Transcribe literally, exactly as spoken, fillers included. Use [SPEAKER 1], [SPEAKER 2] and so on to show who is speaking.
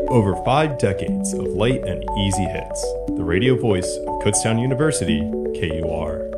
[SPEAKER 1] Over five decades of light and easy hits. The radio voice of Kutztown University, K U R.